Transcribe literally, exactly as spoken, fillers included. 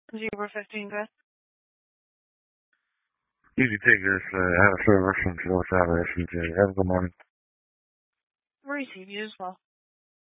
Zebra fifteen, good. Easy Takers, uh, have a service from Joe Saturday, S C J. Have a good morning. Receive you as well.